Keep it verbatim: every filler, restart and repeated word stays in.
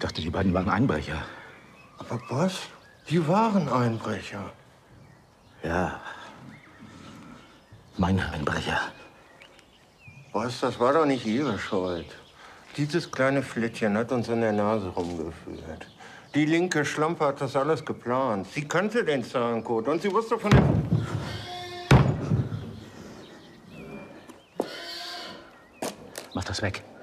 dachte, die beiden waren Einbrecher. Aber Boss, die waren Einbrecher. Ja. Meine Einbrecher. Boss, das war doch nicht Ihre Schuld. Dieses kleine Flittchen hat uns in der Nase rumgeführt. Die linke Schlampe hat das alles geplant. Sie kannte den Zahlencode und sie wusste von dem... Mach das weg.